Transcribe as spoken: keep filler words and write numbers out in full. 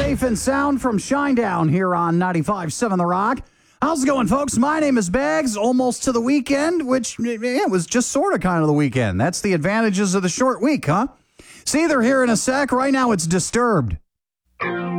safe and sound from Shinedown here on ninety-five point seven The Rock. How's it going, folks? My name is Bags, almost to the weekend, which yeah, was just sort of kind of the weekend. That's the advantages of the short week, huh? See, they're here in a sec. Right now, it's Disturbed.